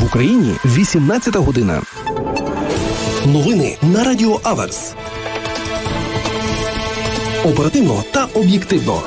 Україні 18 година. Новини на Радіо Аверс. Оперативно та об'єктивно.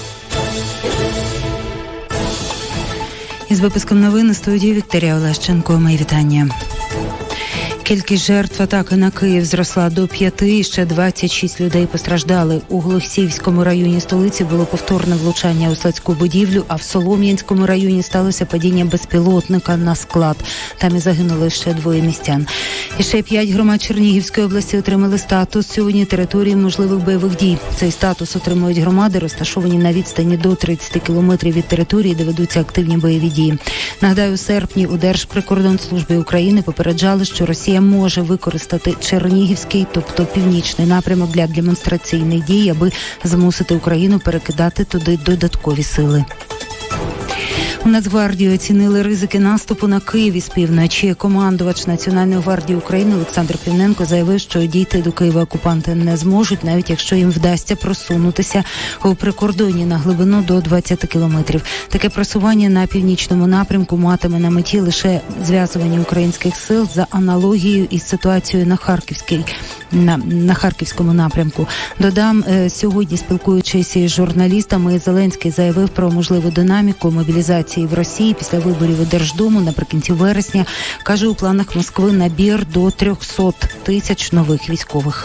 Із випуском новин у студії Вікторія Олещенко. Мої вітання. Кількість жертв атаки на Київ зросла до 5, і ще 26 людей постраждали. У Голосіївському районі столиці було повторне влучання у складську будівлю, а в Солом'янському районі сталося падіння безпілотника на склад. Там і загинули ще 2 містян. І ще 5 громад Чернігівської області отримали статус сьогодні території можливих бойових дій. Цей статус отримують громади, розташовані на відстані до 30 кілометрів від території, де ведуться активні бойові дії. Нагадаю, у серпні у Держприкордонслужбі України попереджали, що Росія може використати Чернігівський, тобто північний напрямок для демонстраційних дій, аби змусити Україну перекидати туди додаткові сили. У Нацгвардії оцінили ризики наступу на Київ із півночі. Командувач Національної гвардії України Олександр Півненко заявив, що дійти до Києва окупанти не зможуть, навіть якщо їм вдасться просунутися у прикордонні на глибину до 20 кілометрів. Таке просування на північному напрямку матиме на меті лише зв'язування українських сил за аналогією із ситуацією на Харківському напрямку. Додам, сьогодні, спілкуючись із журналістами, Зеленський заявив про можливу динаміку мобілізації в Росії після виборів у Держдуму наприкінці вересня. Каже, у планах Москви набір до 300 тисяч нових військових.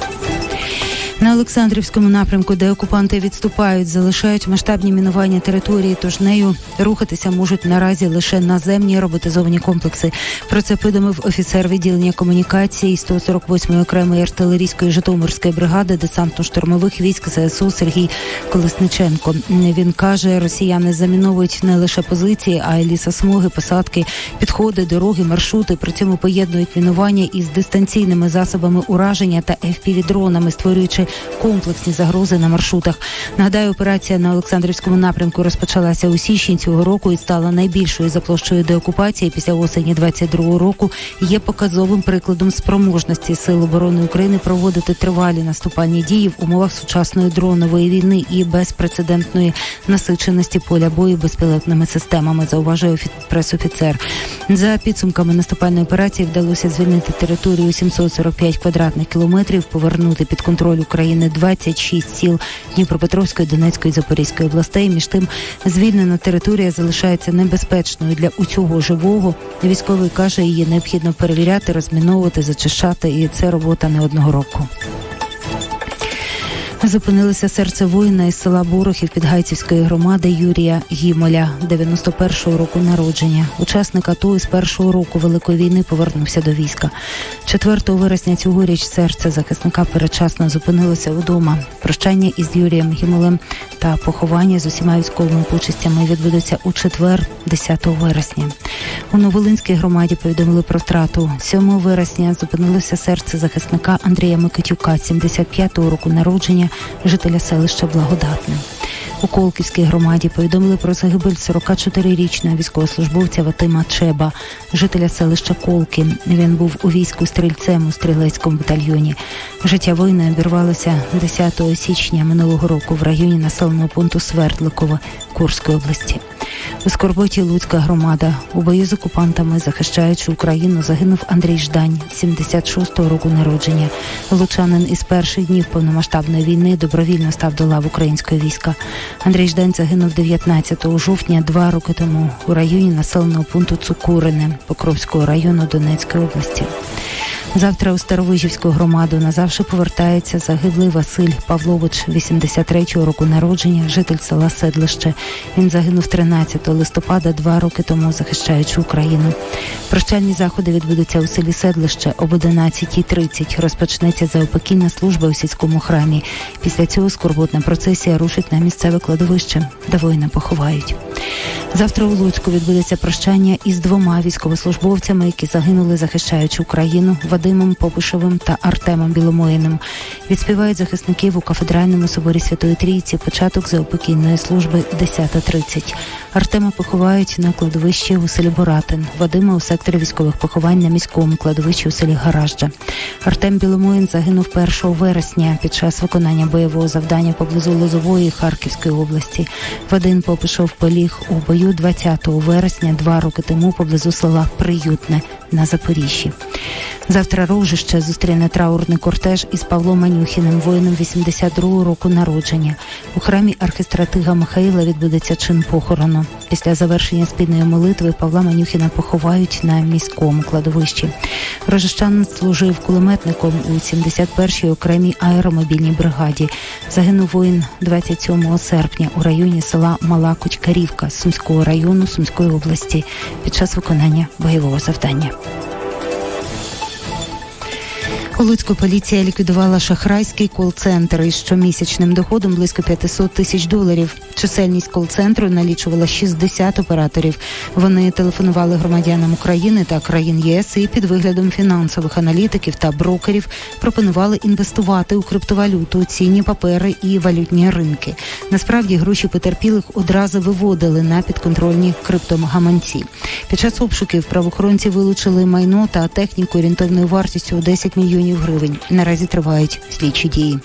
На Олександрівському напрямку, де окупанти відступають, залишають масштабні мінування території, тож нею рухатися можуть наразі лише наземні роботизовані комплекси. Про це повідомив офіцер відділення комунікації 148-ї окремої артилерійської Житомирської бригади десантно-штурмових військ ЗСУ Сергій Колесниченко. Він каже, росіяни заміновують не лише позиції, а й лісосмуги, посадки, підходи, дороги, маршрути. При цьому поєднують мінування із дистанційними засобами ураження та FPV-дронами, створюючи комплексні загрози на маршрутах. Нагадаю, операція на Олександрівському напрямку розпочалася у січні цього року і стала найбільшою за площею деокупації після осені 22-го року. Є показовим прикладом спроможності Сил оборони України проводити тривалі наступальні дії в умовах сучасної дронової війни і безпрецедентної насиченості поля бою безпілотними системами, зауважує пресофіцер. За підсумками наступальної операції вдалося звільнити територію 745 квадратних кілометрів, повернути під контроль України 26 сіл Дніпропетровської, Донецької і Запорізької областей. Між тим, звільнена територія залишається небезпечною для усього живого. Військовий каже, її необхідно перевіряти, розміновувати, зачищати, і це робота не одного року. Зупинилося серце воїна із села Борохів Підгайцівської громади Юрія Гімоля, 91-го року народження. Учасник АТО із першого року Великої війни повернувся до війська. 4 вересня цьогоріч серце захисника передчасно зупинилося вдома. Прощання із Юрієм Гімолем та поховання з усіма військовими почестями відбудеться у четвер, 10 вересня. У Новолинській громаді повідомили про втрату. 7 вересня зупинилося серце захисника Андрія Микитюка, 75-го року народження, жителя селища Благодатне. У Колківській громаді повідомили про загибель 44-річного військовослужбовця Ватима Чеба, жителя селища Колки. Він був у війську стрільцем у стрілецькому батальйоні. Життя воїна обірвалося 10 січня минулого року в районі населеного пункту Свердликово Курської області. У скорботі Луцька громада. У бою з окупантами, захищаючи Україну, загинув Андрій Ждань, 76-го року народження. Лучанин із перших днів повномасштабної війни добровільно став до лав українського війська. Андрій Ждань загинув 19 жовтня 2 роки тому у районі населеного пункту Цукурине Покровського району Донецької області. Завтра у Старовижівську громаду назавжди повертається загиблий Василь Павлович, 83-го року народження, житель села Седлище. Він загинув 13 листопада 2 роки тому, захищаючи Україну. Прощальні заходи відбудуться у селі Седлище об 11:30. Розпочнеться заупокійна служба у сільському храмі. Після цього скорботна процесія рушить на місцеве кладовище, де воїна поховають. Завтра у Луцьку відбудеться прощання із 2 військовослужбовцями, які загинули, захищаючи Україну, Вадимом Попишевим та Артемом Біломоїним. Відспівають захисників у кафедральному соборі Святої Трійці. Початок заупокійної служби 10:30. Артема поховають на кладовищі у селі Боратин, Вадима у секторі військових поховань на міському кладовищі у селі Гаражджа. Артем Біломоїн загинув 1 вересня під час виконання бойового завдання поблизу Лозової Харківської області. Вадим Попишев поліг загиблих у бою 20 вересня 2 роки тому поблизу села Приютне на Запоріжжі. Завтра Рожище зустріне траурний кортеж із Павлом Манюхіним, воїном 82-го року народження. У храмі архистратига Михаїла відбудеться чин похорону. Після завершення спільної молитви Павла Манюхіна поховають на міському кладовищі. Рожищанин служив кулеметником у 71-й окремій аеромобільній бригаді. Загинув воїн 27 серпня у районі села Мала Кучкарівка Сумського району Сумської області під час виконання бойового завдання. У Луцьку поліція ліквідувала шахрайський кол-центр із щомісячним доходом близько $500 000. Чисельність кол-центру налічувала 60 операторів. Вони телефонували громадянам України та країн ЄС і під виглядом фінансових аналітиків та брокерів пропонували інвестувати у криптовалюту, цінні папери і валютні ринки. Насправді гроші потерпілих одразу виводили на підконтрольні криптогаманці. Під час обшуків правоохоронці вилучили майно та техніку орієнтовною вартістю у 10 мільйонів гривень. Наразі тривають слідчі дії.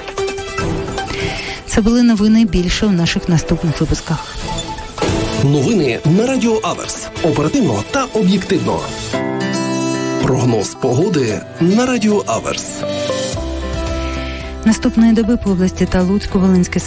Це були новини, більше у наших наступних випусках. Новини на Радіо Аверс. Оперативно та об'єктивно. Прогноз погоди на Радіо Аверс. Наступної доби по області та Луцьку, Волинське,